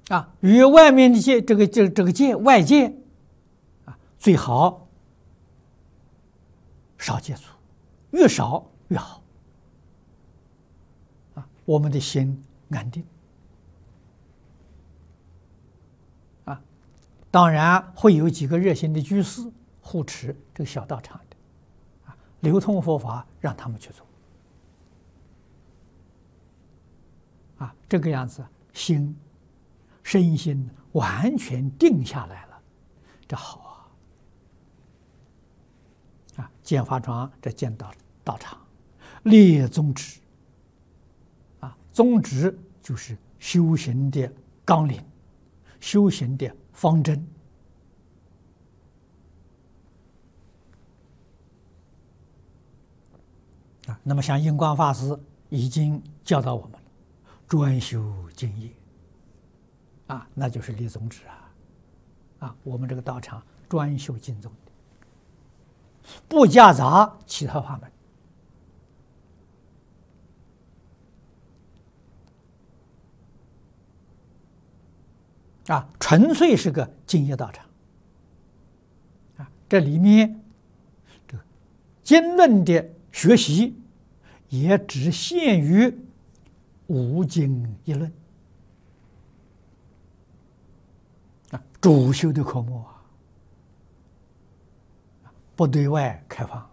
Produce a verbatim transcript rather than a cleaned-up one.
啊，与外面的界这个这这个界外界啊，最好少接触，越少越好啊，我们的心安定啊。当然会有几个热心的居士护持这个小道场的啊，流通佛法让他们去做啊，这个样子心。身心完全定下来了，这好啊！啊，建法庄这建道道场，立宗旨啊，宗旨就是修行的纲领，修行的方针啊。那么，像印光法师已经教导我们了，专修净业。啊，那就是立宗旨啊！啊，我们这个道场专修净宗的，不夹杂其他法门啊，纯粹是个净业道场啊。这里面这个经论的学习也只限于五经一论。主修的科目啊，不对外开放。